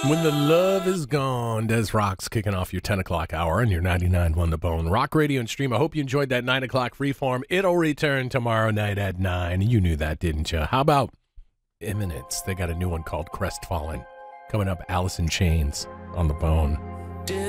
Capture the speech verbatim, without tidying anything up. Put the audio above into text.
When the love is gone, Des Rock's kicking off your ten o'clock hour and your ninety-nine on the Bone. Rock Radio and Stream. I hope you enjoyed that nine o'clock freeform. It'll return tomorrow night at nine. You knew that, didn't you? How about Imminence? They got a new one called Crestfallen. Coming up, Alice in Chains on the Bone.